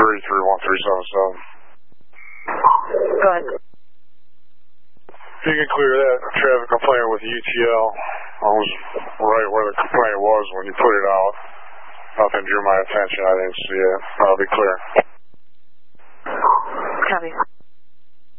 Go ahead. If you can clear that traffic complaint with UTL, I was right where the complaint was when you put it out. Nothing drew my attention. I didn't see it. I'll be clear. Copy.